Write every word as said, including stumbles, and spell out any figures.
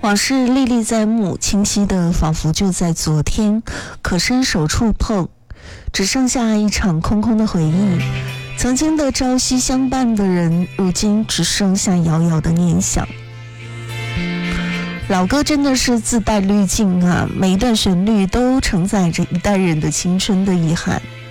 往事历历在目，清晰的仿佛就在昨天，可伸手触碰，只剩下一场空空的回忆。曾经的朝夕相伴的人，如今只剩下遥遥的念想。老歌真的是自带滤镜啊，每一段旋律都承载着一代人的青春的遗憾。